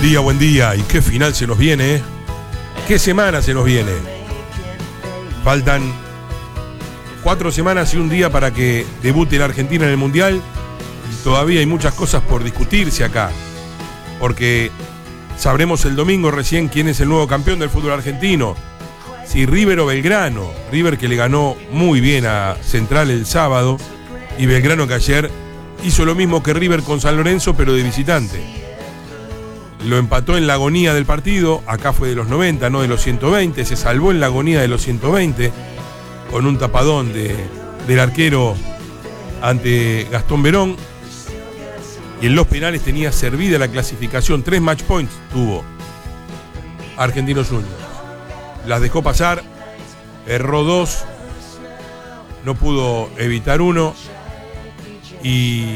Buen día. ¿Y qué final se nos viene? ¿Qué semana se nos viene? Faltan 4 semanas y un día para que debute la Argentina en el Mundial. Y todavía hay muchas cosas por discutirse acá. Porque sabremos el domingo recién quién es el nuevo campeón del fútbol argentino. Si River o Belgrano. River que le ganó muy bien a Central el sábado. Y Belgrano que ayer hizo lo mismo que River con San Lorenzo, pero de visitante. Lo empató en la agonía del partido, acá fue de los 90, no de los 120, se salvó en la agonía de los 120, con un tapadón del arquero ante Gastón Verón, y en los penales tenía servida la clasificación, 3 match points tuvo Argentinos Juniors. Las dejó pasar, erró 2, no pudo evitar 1, y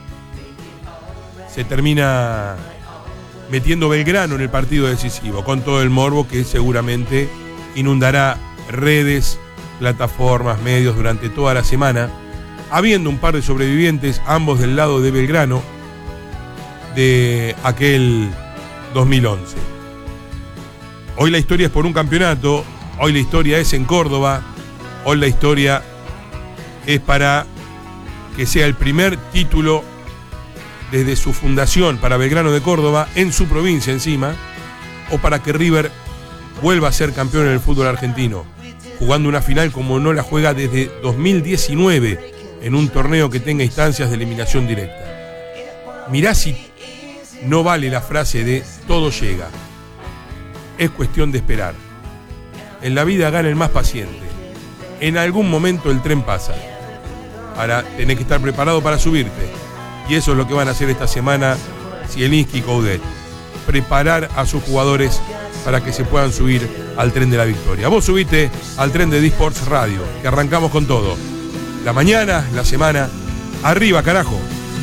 se termina metiendo Belgrano en el partido decisivo, con todo el morbo que seguramente inundará redes, plataformas, medios durante toda la semana, habiendo un par de sobrevivientes, ambos del lado de Belgrano, de aquel 2011. Hoy la historia es por un campeonato, hoy la historia es en Córdoba, hoy la historia es para que sea el primer título desde su fundación para Belgrano de Córdoba, en su provincia encima, o para que River vuelva a ser campeón en el fútbol argentino, jugando una final como no la juega desde 2019, en un torneo que tenga instancias de eliminación directa. Mirá si no vale la frase de todo llega. Es cuestión de esperar. En la vida gana el más paciente. En algún momento el tren pasa. Ahora tenés que estar preparado para subirte. Y eso es lo que van a hacer esta semana Zielinski y Coudet. Preparar a sus jugadores para que se puedan subir al tren de la victoria. Vos subite al tren de D-Sports Radio, que arrancamos con todo. La mañana, la semana, arriba carajo.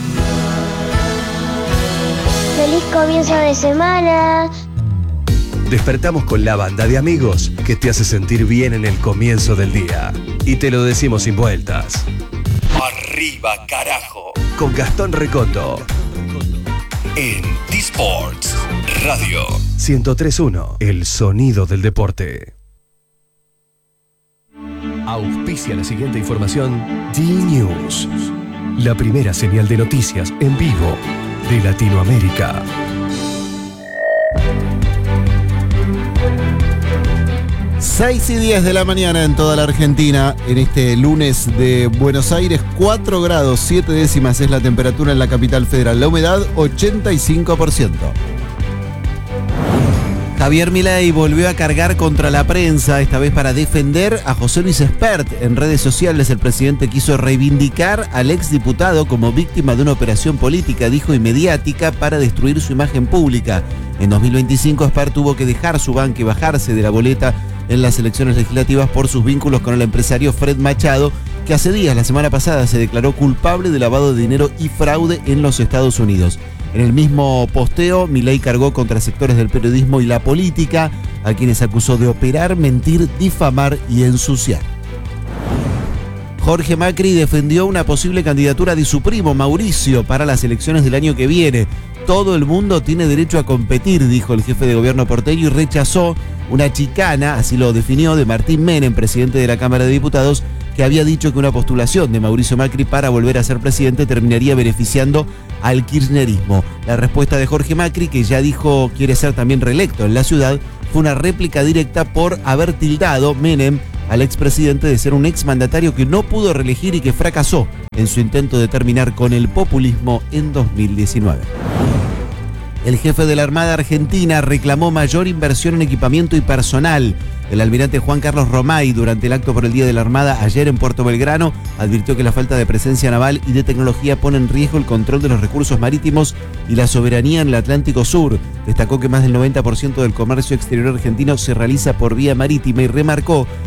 Feliz comienzo de semana. Despertamos con la banda de amigos que te hace sentir bien en el comienzo del día. Y te lo decimos sin vueltas. Arriba carajo. Con Gastón Recondo. En D-Sports Radio 103.1, el sonido del deporte. Auspicia la siguiente información. D-News, la primera señal de noticias en vivo de Latinoamérica. Seis y 10 de la mañana en toda la Argentina, en este lunes de Buenos Aires, 4 grados 7 décimas es la temperatura en la capital federal, la humedad 85%. Javier Milei volvió a cargar contra la prensa, esta vez para defender a José Luis Espert. En redes sociales el presidente quiso reivindicar al exdiputado como víctima de una operación política, dijo, y mediática para destruir su imagen pública. En 2025 Espert tuvo que dejar su banca y bajarse de la boleta en las elecciones legislativas por sus vínculos con el empresario Fred Machado, que hace días, la semana pasada, se declaró culpable de lavado de dinero y fraude en los Estados Unidos. En el mismo posteo, Milei cargó contra sectores del periodismo y la política, a quienes acusó de operar, mentir, difamar y ensuciar. Jorge Macri defendió una posible candidatura de su primo Mauricio para las elecciones del año que viene. Todo el mundo tiene derecho a competir, dijo el jefe de gobierno porteño, y rechazó una chicana, así lo definió, de Martín Menem, presidente de la Cámara de Diputados, que había dicho que una postulación de Mauricio Macri para volver a ser presidente terminaría beneficiando al kirchnerismo. La respuesta de Jorge Macri, que ya dijo quiere ser también reelecto en la ciudad, fue una réplica directa por haber tildado Menem al expresidente de ser un exmandatario que no pudo reelegir y que fracasó en su intento de terminar con el populismo en 2019. El jefe de la Armada Argentina reclamó mayor inversión en equipamiento y personal. El almirante Juan Carlos Romay, durante el acto por el Día de la Armada ayer en Puerto Belgrano, advirtió que la falta de presencia naval y de tecnología pone en riesgo el control de los recursos marítimos y la soberanía en el Atlántico Sur. Destacó que más del 90% del comercio exterior argentino se realiza por vía marítima y remarcó